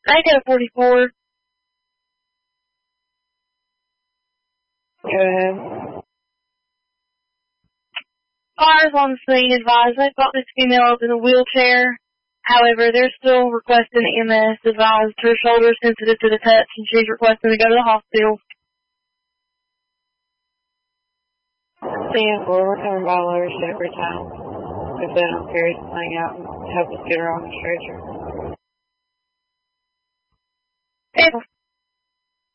I got a 44. Go ahead. Cars on the scene advised they thought this female was in a wheelchair. However, they're still requesting EMS advised her shoulder is sensitive to the touch and she's requesting to go to the hospital. 10-4, we're coming by Lower Shepherd Town. If they don't carry something out and help us get her on the stretcher. Okay.